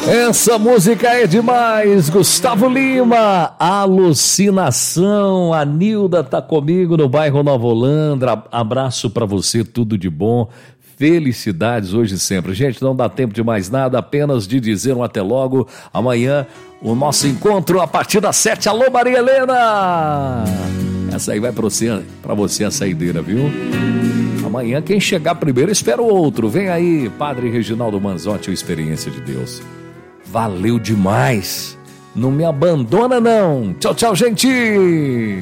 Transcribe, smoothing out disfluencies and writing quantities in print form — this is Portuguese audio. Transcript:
Essa música é demais, Gustavo Lima, Alucinação. A Nilda tá comigo no bairro Nova Holanda. Abraço pra você, tudo de bom. Felicidades hoje e sempre. Gente, não dá tempo de mais nada, apenas de dizer um até logo. Amanhã, o nosso encontro a partir das 7. Alô, Maria Helena! Essa aí vai pra você a saideira, viu? Amanhã, quem chegar primeiro, espera o outro. Vem aí, Padre Reginaldo Manzotti, o Experiência de Deus. Valeu demais. Não me abandona, não. Tchau, tchau, gente.